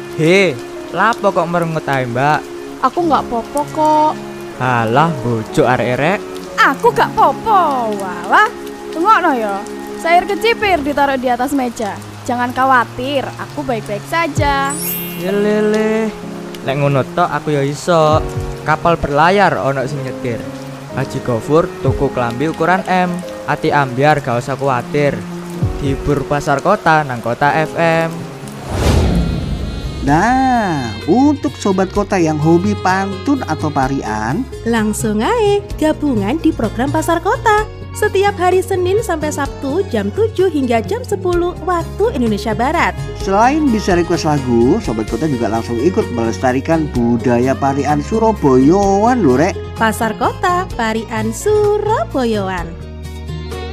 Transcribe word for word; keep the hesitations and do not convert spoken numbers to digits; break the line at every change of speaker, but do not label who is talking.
He, lapo kok merengut ae, Mbak?
Aku nggak popo kok.
Halah, bojo arek-arek.
Aku gak popo. Walah, tunggu ya. Sayur kecipir ditaruh di atas meja. Jangan khawatir, aku baik-baik saja.
Yelele. Lek ngono tok aku ya iso. Kapal berlayar ono sing nyetir. Haji Gofur tuku klambi ukuran M. Ati ambiar gak usah kuatir. Hibur pasar kota nang Kota F M.
Nah, untuk sobat kota yang hobi pantun atau parian,
langsung aja gabungan di program Pasar Kota. Setiap hari Senin sampai Sabtu jam tujuh hingga jam sepuluh waktu Indonesia Barat.
Selain bisa request lagu, sobat kota juga langsung ikut melestarikan budaya parian Surabayaan lho, Rek.
Pasar Kota, Parian Surabayaan.